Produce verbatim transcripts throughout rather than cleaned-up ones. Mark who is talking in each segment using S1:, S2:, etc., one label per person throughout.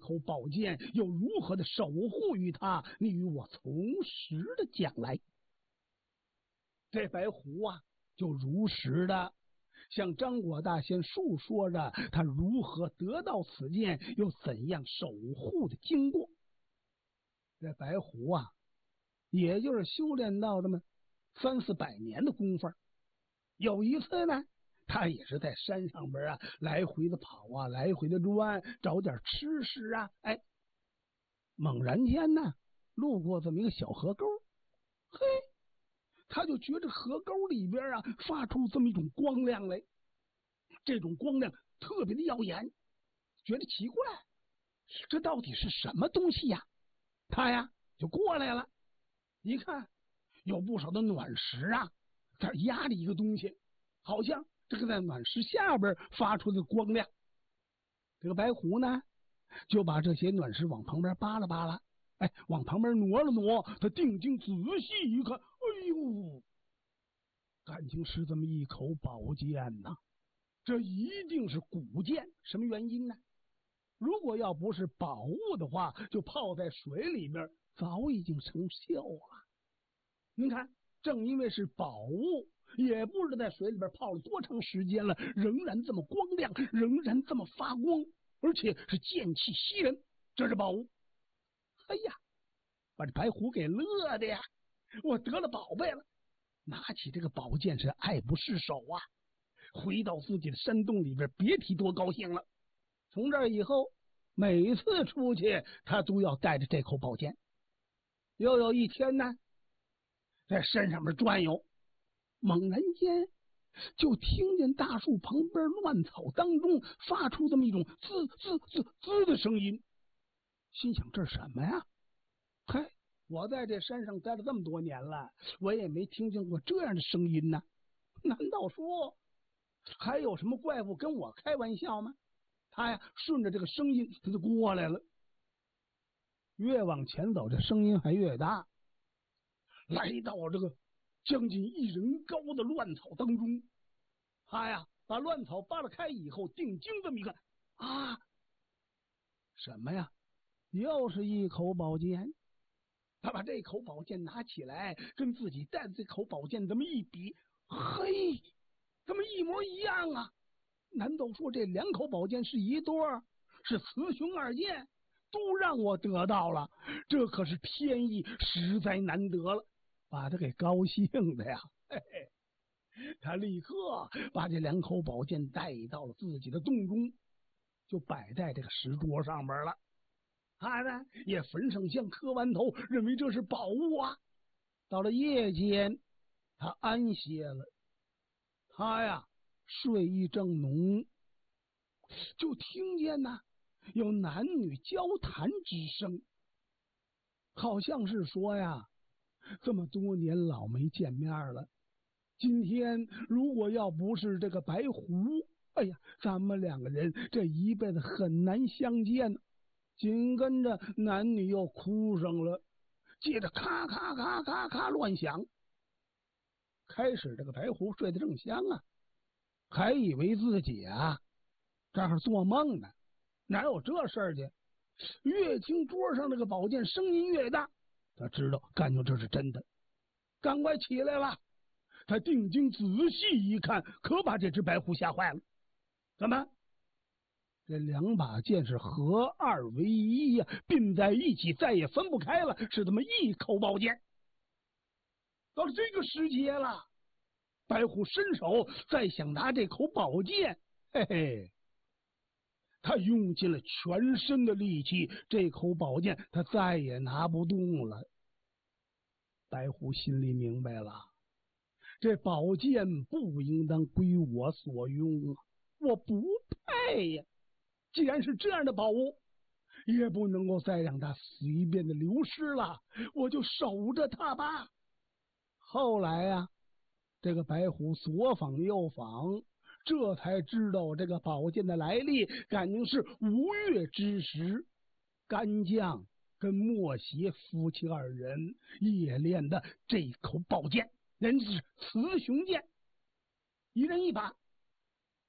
S1: 口宝剑又如何的守护于他，你与我从实的讲来。这白狐啊，就如实的向张果大仙述说着他如何得到此剑，又怎样守护的经过。这白狐啊，也就是修炼到这么三四百年的功夫。有一次呢，他也是在山上边啊来回的跑啊，来回的转，找点吃食啊。哎，猛然间呢，路过这么一个小河沟，嘿，他就觉着河沟里边啊发出这么一种光亮来，这种光亮特别的耀眼，觉得奇怪，这到底是什么东西呀？他呀就过来了，一看有不少的暖石啊，这压着一个东西，好像这个在暖石下边发出的光亮。这个白狐呢，就把这些暖石往旁边扒拉扒拉，哎，往旁边挪了挪，他定睛仔细一看，哎呦，感情是这么一口宝剑呐！这一定是古剑，什么原因呢？如果要不是宝物的话，就泡在水里边，早已经成锈了。您看，正因为是宝物，也不知道在水里边泡了多长时间了，仍然这么光亮，仍然这么发光，而且是剑气袭人，这是宝物。哎呀，把这白狐给乐的呀！我得了宝贝了，拿起这个宝剑是爱不释手啊！回到自己的山洞里边，别提多高兴了。从这以后，每次出去，他都要带着这口宝剑。又有一天呢，在山上面转悠，猛然间就听见大树旁边乱草当中发出这么一种滋滋滋滋的声音，心想这是什么呀？嗨，我在这山上待了这么多年了，我也没听见过这样的声音呢。难道说还有什么怪物跟我开玩笑吗？他呀，顺着这个声音他就过来了。越往前走，这声音还越大，来到这个将近一人高的乱草当中。他呀，把乱草扒拉开以后，定睛这么一看，啊，什么呀？又是一口宝剑。他把这口宝剑拿起来，跟自己带的这口宝剑这么一比，嘿，怎么一模一样啊？难道说这两口宝剑是一对儿，是雌雄二剑，都让我得到了？这可是天意，实在难得了，把他给高兴的呀！嘿嘿，他立刻把这两口宝剑带到了自己的洞中，就摆在这个石桌上边了。他呢也焚上香磕完头，认为这是宝物啊。到了夜间，他安歇了。他呀睡意正浓，就听见呢有男女交谈之声，好像是说呀，这么多年老没见面了，今天如果要不是这个白狐，哎呀，咱们两个人这一辈子很难相见呢。紧跟着男女又哭上了，接着咔咔咔咔咔乱响。开始这个白狐睡得正香啊，还以为自己啊这儿做梦呢，哪有这事儿去？越听桌上这个宝剑声音越大，他知道感觉这是真的，赶快起来了。他定睛仔细一看，可把这只白狐吓坏了。怎么？这两把剑是合二为一呀、啊，并在一起，再也分不开了，是这么一口宝剑。到了这个时节了，白虎伸手再想拿这口宝剑，嘿嘿，他用尽了全身的力气，这口宝剑他再也拿不动了。白虎心里明白了，这宝剑不应当归我所用啊，我不配呀。既然是这样的宝物，也不能够再让它随便的流失了，我就守着它吧。后来呀、啊，这个白虎左访右访，这才知道这个宝剑的来历，感情是五月之时，干将跟莫邪夫妻二人冶炼的这口宝剑，人是雌雄剑，一人一把。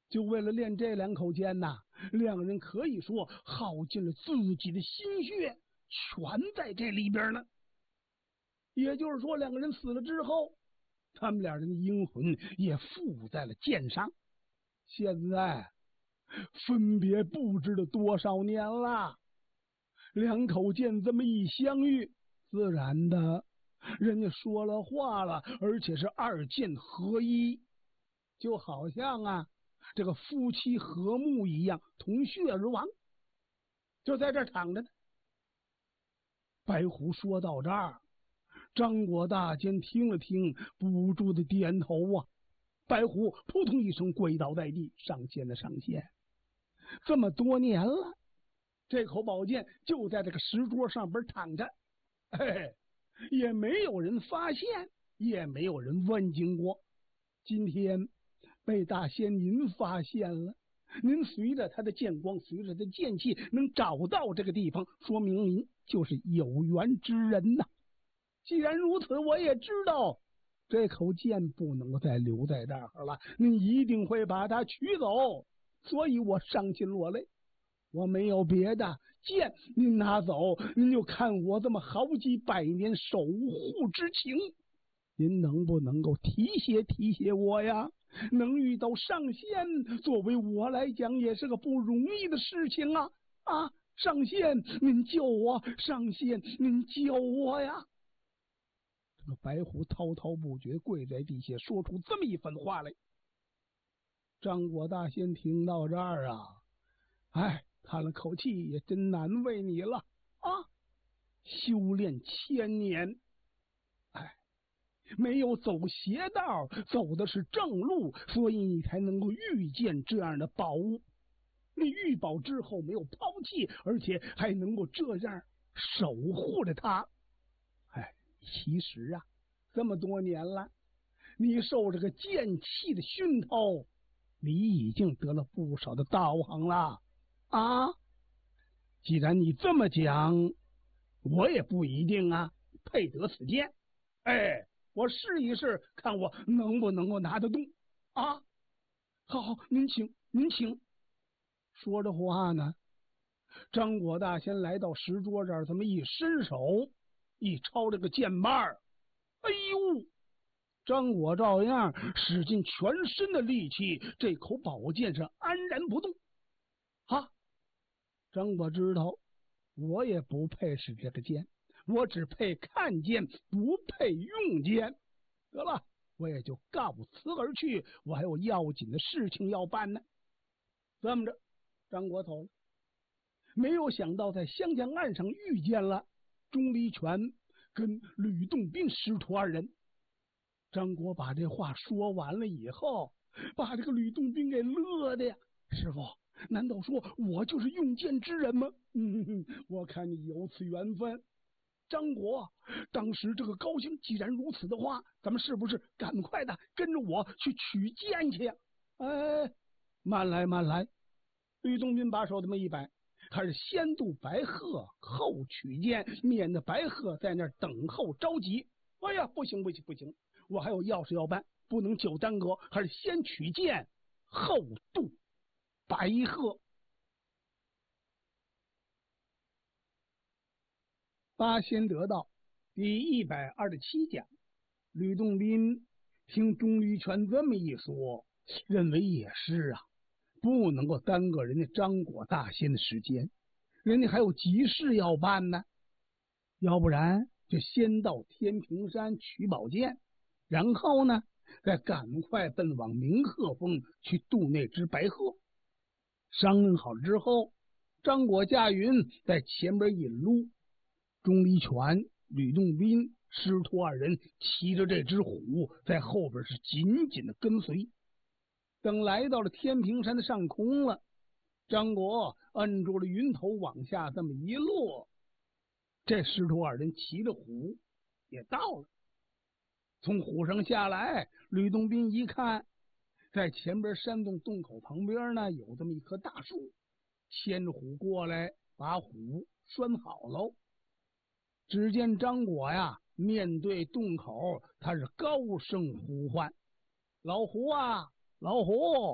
S1: 就为了练这两口剑呐，两人可以说耗尽了自己的心血，全在这里边呢。也就是说，两个人死了之后，他们两人的阴魂也附在了剑上。现在分别不知道多少年了，两口剑这么一相遇，自然的人家说了话了，而且是二剑合一，就好像啊这个夫妻和睦一样，同穴而亡，就在这儿躺着呢。白虎说到这儿，张果大仙听了听，不住的点头啊。白虎扑通一声跪倒在地，上仙的上仙，这么多年了，这口宝剑就在这个石桌上边躺着，哎，也没有人发现，也没有人问津过。今天被大仙您发现了，您随着他的剑光，随着他的剑气，能找到这个地方，说明您就是有缘之人呐。既然如此，我也知道这口剑不能够再留在这儿了，您一定会把它取走，所以我伤心落泪。我没有别的，剑您拿走，您就看我这么好几百年守护之情，您能不能够提携提携我呀？能遇到上仙，作为我来讲也是个不容易的事情啊！啊，上仙，您救我！上仙，您救我呀！这个白虎滔滔不绝，跪在地下，说出这么一番话来。张果大仙听到这儿啊，哎，叹了口气，也真难为你了啊！修炼千年，哎，没有走邪道，走的是正路，所以你才能够遇见这样的宝物。你遇宝之后没有抛弃，而且还能够这样守护着它。哎，其实啊，这么多年了，你受这个剑气的熏陶，你已经得了不少的道行了啊！既然你这么讲，我也不一定啊配得此剑。哎，我试一试，看我能不能够拿得动啊！好好，您请，您请。说着话呢，张果大仙来到石桌这儿，这么一伸手，一抄这个剑把儿，哎呦！张果照样使尽全身的力气，这口宝剑是安然不动。哈，张果知道，我也不配使这个剑，我只配看剑，不配用剑。得了，我也就告辞而去，我还有要紧的事情要办呢。这么着，张果走了。没有想到在湘江岸上遇见了钟离权跟吕洞宾师徒二人。张果把这话说完了以后，把这个吕洞宾给乐的呀。师傅，难道说我就是用剑之人吗？嗯，我看你有此缘分。张果当时这个高兴，既然如此的话，咱们是不是赶快的跟着我去取剑去呀？哎，慢来慢来。吕洞宾把手这么一摆，他是先渡白鹤，后取剑，免得白鹤在那儿等候着急。哎呀，不行不行不行，我还有要事要办，不能久耽搁，还是先取剑，后渡白鹤。八仙得道第一百二十七讲，吕洞宾听钟离权这么一说，认为也是啊，不能够耽搁人家张果大仙的时间，人家还有急事要办呢。要不然就先到天平山取宝剑，然后呢再赶快奔往明鹤峰去渡那只白鹤。商量好之后，张果驾云在前边引路，钟离权、吕洞宾师徒二人骑着这只虎在后边是紧紧的跟随。等来到了天平山的上空了，张果摁住了云头往下这么一落，这师徒二人骑着虎也到了。从虎上下来，吕洞宾一看，在前边山洞洞口旁边呢有这么一棵大树，牵着虎过来，把虎拴好喽。只见张果呀，面对洞口，他是高声呼唤：“老胡啊，老胡，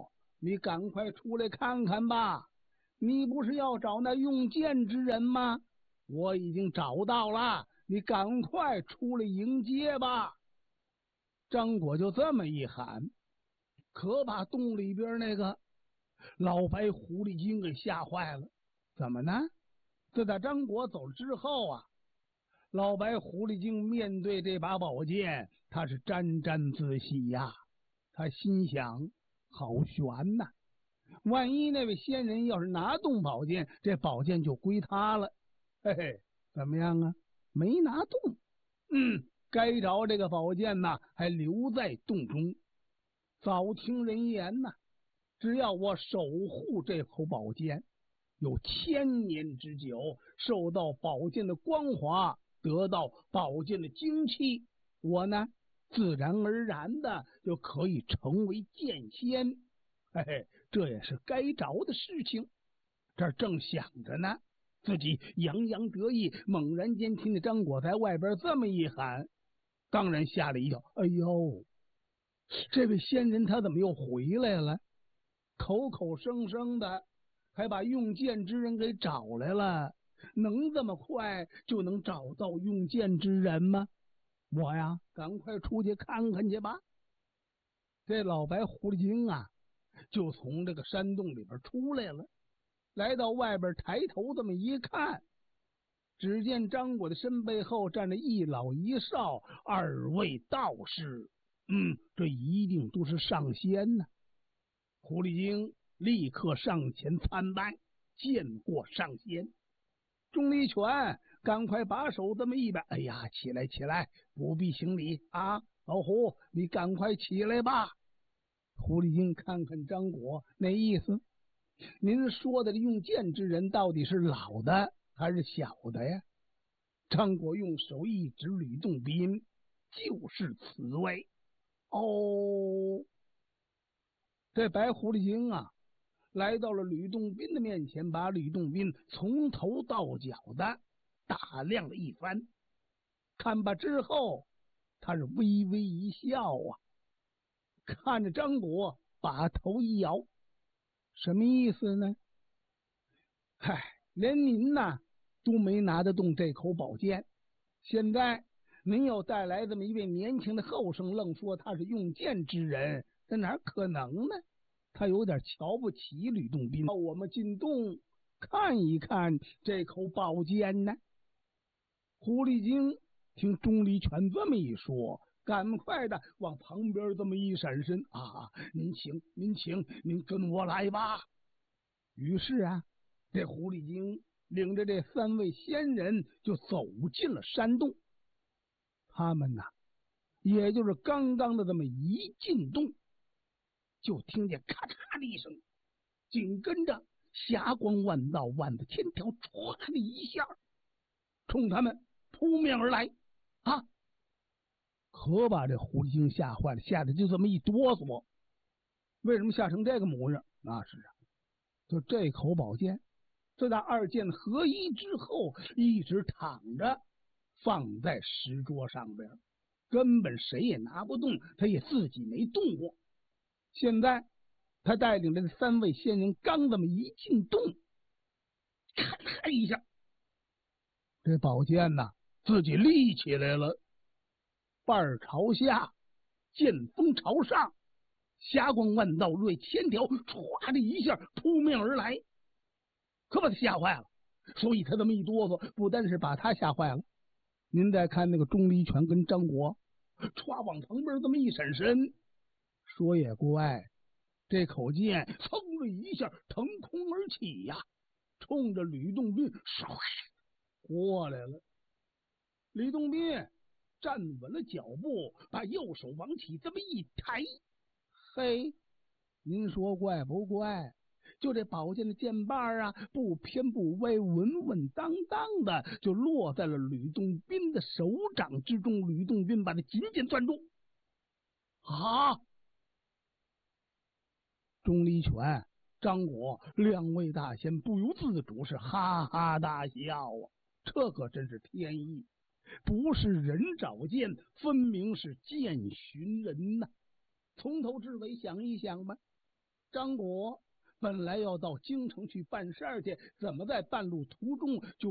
S1: 你赶快出来看看吧！你不是要找那用剑之人吗？我已经找到了，你赶快出来迎接吧！”张果就这么一喊，可把洞里边那个老白狐狸精给吓坏了。怎么呢？自打张果走之后啊，老白狐狸精面对这把宝剑，他是沾沾自喜呀。他心想：好悬呐！万一那位仙人要是拿动宝剑，这宝剑就归他了。嘿嘿，怎么样啊？没拿动。嗯，该着这个宝剑呐，还留在洞中。早听人言呐，只要我守护这口宝剑，有千年之久，受到宝剑的光华，得到宝剑的精气，我呢自然而然的就可以成为剑仙。嘿嘿，这也是该着的事情。这正想着呢，自己洋洋得意，猛然间听见张果在外边这么一喊，当然吓了一跳。哎呦，这位仙人他怎么又回来了？口口声声的还把用剑之人给找来了，能这么快就能找到用剑之人吗？我呀，赶快出去看看去吧。这老白狐狸精啊，就从这个山洞里边出来了，来到外边，抬头这么一看，只见张果的身背后站着一老一少二位道士。嗯，这一定都是上仙呢。狐狸精立刻上前参拜，见过上仙。钟离权赶快把手这么一摆，哎呀，起来起来，不必行礼啊！老狐，你赶快起来吧。狐狸精看看张果，那意思，您说的用剑之人到底是老的还是小的呀？张果用手一指吕洞宾，就是此位。哦，这白狐狸精啊，来到了吕洞宾的面前，把吕洞宾从头到脚的打量了一番，看罢之后，他是微微一笑啊，看着张果，把头一摇，什么意思呢？嗨，连您呐都没拿得动这口宝剑，现在您又带来这么一位年轻的后生，愣说他是用剑之人，这哪可能呢？他有点瞧不起吕洞宾。我们进洞看一看这口宝剑呢。狐狸精听钟离权这么一说，赶快的往旁边这么一闪身啊！您请，您请，您跟我来吧。于是啊，这狐狸精领着这三位仙人就走进了山洞。他们呐，也就是刚刚的这么一进洞，就听见咔嚓的一声，紧跟着霞光万道，万的千条，唰的一下冲他们扑面而来啊！可把这狐狸精吓坏了，吓得就这么一哆嗦。为什么吓成这个模样？那是啊，就这口宝剑，这打二剑合一之后，一直躺着放在石桌上边，根本谁也拿不动，他也自己没动过。现在他带领着三位仙人刚这么一进洞，咔嚓一下，这宝剑呐自己立起来了，瓣儿朝下，剑锋朝上，霞光万道，锐千条，唰的一下扑面而来，可把他吓坏了。所以他这么一哆嗦，不单是把他吓坏了。您再看那个钟离权跟张果，歘往旁边这么一闪身，说也怪，这口剑噌的一下腾空而起呀，冲着吕洞宾唰过来了。吕洞宾站稳了脚步，把右手往起这么一抬，嘿，您说怪不怪？就这宝剑的剑把啊，不偏不歪，稳稳当当的就落在了吕洞宾的手掌之中。吕洞宾把它紧紧攥住。啊！钟离权、张果两位大仙不由自主是哈哈大笑啊！这可真是天意，不是人找剑，分明是剑寻人呐、啊！从头至尾想一想吧， 张果本来要到京城去办事儿去，怎么在半路途中就